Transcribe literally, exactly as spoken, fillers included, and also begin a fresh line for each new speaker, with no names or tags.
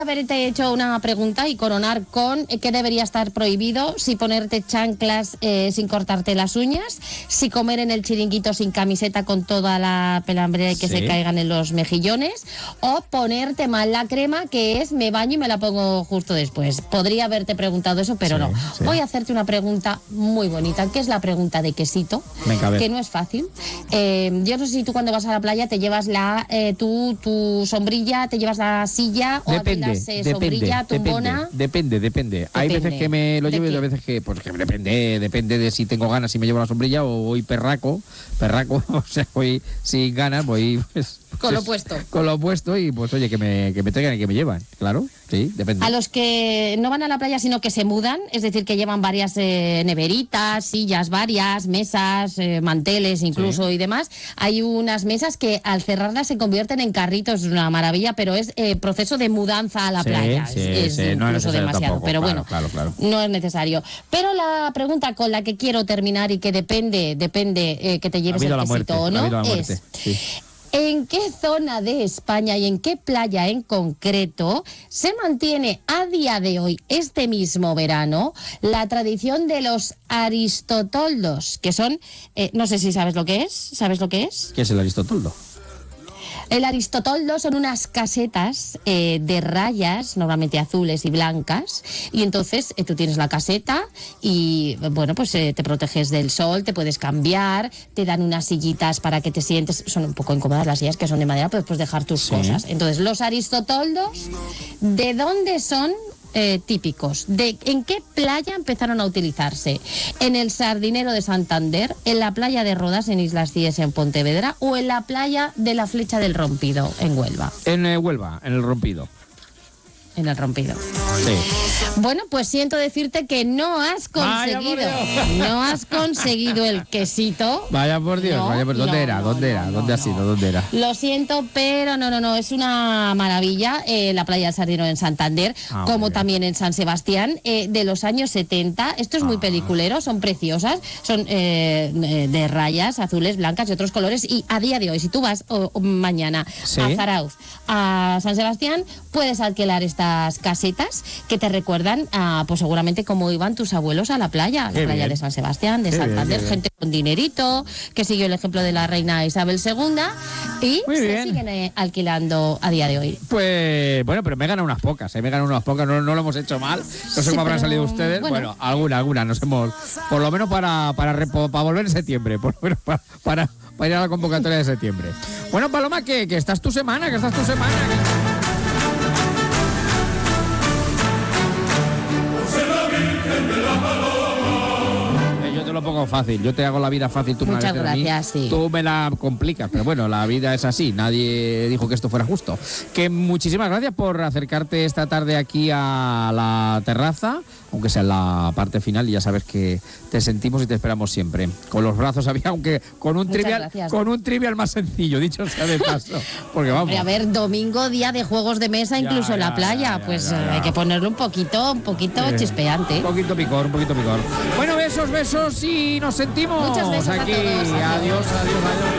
Haberte hecho una pregunta y coronar con qué debería estar prohibido, si ponerte chanclas eh, sin cortarte las uñas, si comer en el chiringuito sin camiseta con toda la pelambrera y que
Sí.
se caigan en los mejillones, o ponerte mal la crema, que es me baño y me la pongo justo después. Podría haberte preguntado eso, pero
Sí,
no.
sí.
Voy a hacerte una pregunta muy bonita, que es la pregunta de quesito,
Venga, a ver.
que no es fácil. Eh, yo no sé si tú cuando vas a la playa te llevas la eh, tu, tu sombrilla, te llevas la silla o
Depende,
alquilas, eh,
depende,
sombrilla, tumbona.
depende, depende, depende. Hay
Depende.
veces que me lo
¿De
llevo y
qué?
otras veces que, pues que depende, depende de si tengo ganas, si me llevo la sombrilla o voy perraco, perraco, o sea, voy sin ganas, voy pues,
Con lo
pues,
puesto.
Con lo puesto y pues oye, que me, que me traigan y que me llevan, claro, sí, depende.
A los que no van a la playa sino que se mudan, es decir, que llevan varias eh, neveritas, sillas varias, mesas, eh, manteles incluso
Sí.
y demás, hay unas mesas que al cerrarlas se convierten en carritos, es una maravilla, pero es eh, proceso de mudanza a la
Sí,
playa,
sí,
es, es
sí, no es
incluso
necesario
demasiado,
tampoco,
pero
claro,
bueno,
claro, claro.
no es necesario. Pero la pregunta con la que quiero terminar y que depende, depende eh, que te lleves
La vida
el
o la muerte,
quesito o
la vida o
no,
la muerte,
es...
sí.
¿En qué zona de España y en qué playa en concreto se mantiene a día de hoy, este mismo verano, la tradición de los aristotoldos? Que son, eh, no sé si sabes lo que es, ¿sabes lo que es?
¿Qué es el Aristotoldo?
El aristotoldo son unas casetas eh, de rayas, normalmente azules y blancas, y entonces eh, tú tienes la caseta y, bueno, pues eh, te proteges del sol, te puedes cambiar, te dan unas sillitas para que te sientes, son un poco incómodas las sillas que son de madera, pero puedes dejar tus
Sí.
cosas. Entonces, los aristotoldos, ¿de dónde son? Eh, típicos. ¿De en qué playa empezaron a utilizarse? ¿En el Sardinero de Santander, en la playa de Rodas en Islas Cíes en Pontevedra o en la playa de la Flecha del Rompido en Huelva?
En eh, Huelva, en el Rompido.
En el Rompido.
Sí.
Bueno, pues siento decirte que no has
Vaya por
conseguido,
Dios.
no has conseguido el quesito.
Vaya por Dios,
No,
vaya por ¿dónde
no,
era?
no,
¿Dónde
no,
era?
no,
¿Dónde ha
no.
sido? ¿Dónde era?
Lo siento, pero no, no, no, es una maravilla eh, la playa del Sardinero en Santander,
Ah, muy
como
bien.
también en San Sebastián, eh, de los años setenta. Esto es muy
Ah.
peliculero, son preciosas, son eh, eh, de rayas azules, blancas y otros colores. Y a día de hoy, si tú vas o, o mañana
Sí.
a Zarauz, a San Sebastián, puedes alquilar estas casetas que te recuerdan a, pues seguramente cómo iban tus abuelos a la playa, a la
Qué
playa
bien.
de San Sebastián, de
Qué bien,
Santander,
qué bien.
gente con dinerito, que siguió el ejemplo de la reina Isabel segunda y
Muy
se
bien.
siguen eh, alquilando a día de hoy.
Pues bueno, pero me ganan unas pocas, ¿eh? me ganan unas pocas, no, no lo hemos hecho mal. No sé
Sí,
cómo habrán
pero,
salido ustedes. Bueno,
bueno.
alguna, alguna, nos hemos. Por lo menos para, para, repo- para volver en septiembre, por lo menos para, para, para ir a la convocatoria de septiembre. Bueno, Paloma, que, que estás tu semana, que estás tu semana. Eh, Yo te lo pongo fácil, yo te hago la vida fácil, tú me
Muchas
la metes a mí,
gracias, sí.
tú me la complicas, pero bueno, la vida es así, nadie dijo que esto fuera justo. Que muchísimas gracias por acercarte esta tarde aquí a la terraza, aunque sea en la parte final, y ya sabes que te sentimos y te esperamos siempre. Con los brazos abiertos, aunque con un
Muchas
trivial,
gracias.
con un trivial más sencillo, dicho sea de paso. Porque vamos.
Hombre, a ver, domingo, día de juegos de mesa,
Ya,
incluso en
ya,
la playa,
ya, ya,
pues
ya,
eh,
ya.
hay que ponerle un poquito, un poquito
Eh,
chispeante.
Un poquito picor, un poquito picor. Bueno, besos, besos y nos sentimos
Muchos besos a
aquí.
todos, adiós.
Adiós, adiós, adiós.